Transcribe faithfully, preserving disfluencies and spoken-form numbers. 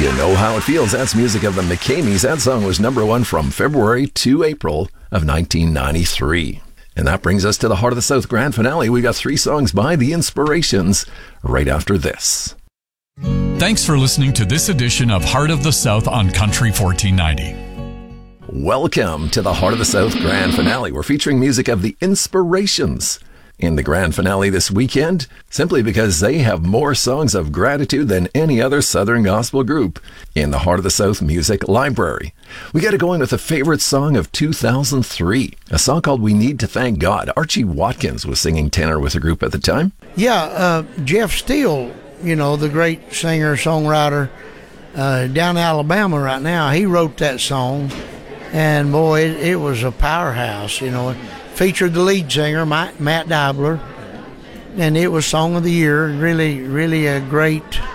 You Know How It Feels. That's music of the McCameys. That song was number one from February to April of nineteen ninety-three. And that brings us to the Heart of the South grand finale. We got three songs by The Inspirations right after this. Thanks for listening to this edition of Heart of the South on Country fourteen ninety. Welcome to the Heart of the South grand finale. We're featuring music of The Inspirations in the grand finale this weekend, simply because they have more songs of gratitude than any other Southern gospel group in the Heart of the South Music Library. We got it going with a favorite song of two thousand three, a song called We Need to Thank God. Archie Watkins was singing tenor with the group at the time. Yeah, uh, Jeff Steele, you know, the great singer-songwriter uh, down in Alabama right now, he wrote that song, and boy, it, it was a powerhouse, you know. Featured the lead singer, Matt Diabler, and it was Song of the Year. Really, really a great